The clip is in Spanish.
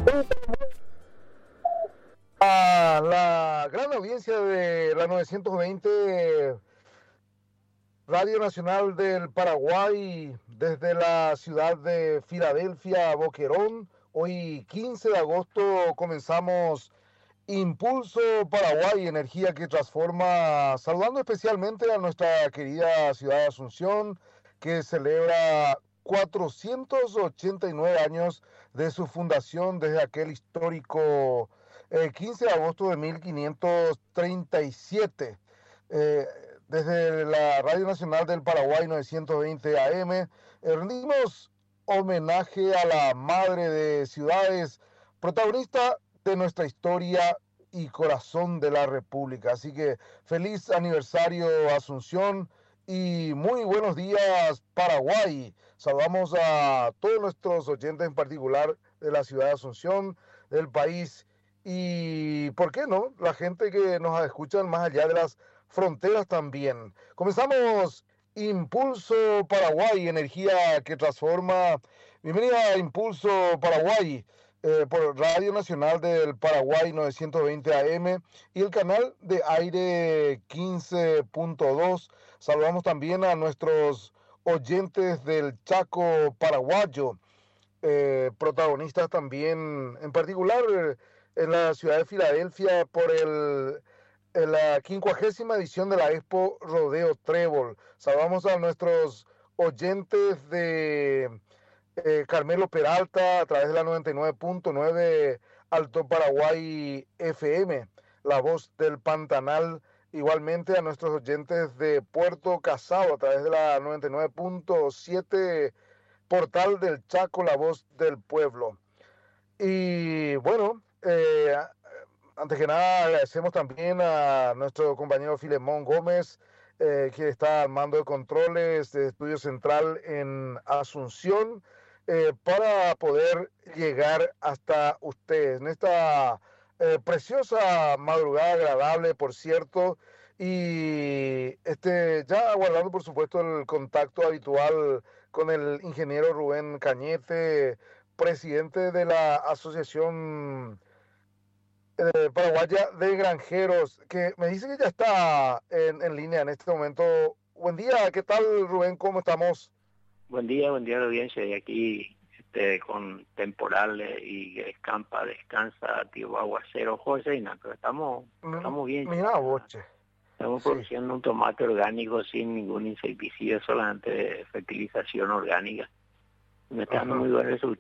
A la gran audiencia de la 920 Radio Nacional del Paraguay desde la ciudad de Filadelfia, Boquerón. Hoy 15 de agosto comenzamos Impulso Paraguay, energía que transforma, saludando especialmente a nuestra querida ciudad de Asunción, que celebra 489 años de su fundación desde aquel histórico 15 de agosto de 1537. Eh, Desde la Radio Nacional del Paraguay 920 AM, rendimos homenaje a la madre de ciudades, protagonista de nuestra historia y corazón de la República. Así que feliz aniversario Asunción y muy buenos días Paraguay. Saludamos a todos nuestros oyentes, en particular de la ciudad de Asunción, del país y, ¿por qué no?, la gente que nos escucha más allá de las fronteras también. Comenzamos Impulso Paraguay, energía que transforma. Bienvenida a Impulso Paraguay por Radio Nacional del Paraguay 920 AM y el canal de aire 15.2. Saludamos también a nuestros oyentes del Chaco paraguayo, protagonistas también, en particular en la ciudad de Filadelfia, por en la 50ª edición de la Expo Rodeo Trébol. Saludamos a nuestros oyentes de Carmelo Peralta a través de la 99.9 Alto Paraguay FM, la voz del Pantanal. Igualmente a nuestros oyentes de Puerto Casado a través de la 99.7 Portal del Chaco, la voz del pueblo. Y bueno, antes que nada agradecemos también a nuestro compañero Filemón Gómez, que está al mando de controles de Estudio Central en Asunción, para poder llegar hasta ustedes en esta preciosa madrugada agradable, por cierto, y ya aguardando por supuesto el contacto habitual con el ingeniero Rubén Cañete, presidente de la Asociación Paraguaya de Granjeros, que me dice que ya está en línea en este momento. Buen día, ¿qué tal, Rubén? ¿Cómo estamos? Buen día a la audiencia. Y aquí con temporales y escampa, descansa, tipo aguacero, José, y nada, pero estamos bien. Mira, boche. Estamos Sí. produciendo un tomate orgánico sin ningún insecticida, solamente fertilización orgánica. Me está dando muy buen